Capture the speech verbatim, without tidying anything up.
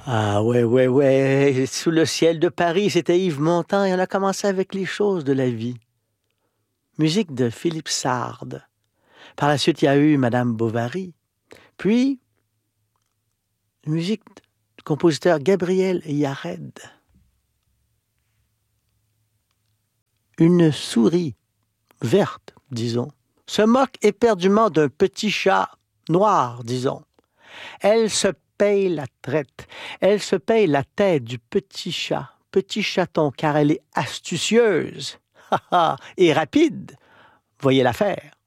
Ah ouais, ouais, ouais. Sous le ciel de Paris, c'était Yves Montand et on a commencé avec les choses de la vie. Musique de Philippe Sard. Par la suite, il y a eu Madame Bovary. Puis, musique du compositeur Gabriel Yared. Une souris verte, disons, se moque éperdument d'un petit chat noir, disons. Elle se paye la traite, elle se paye la tête du petit chat, petit chaton, car elle est astucieuse et rapide. Voyez l'affaire.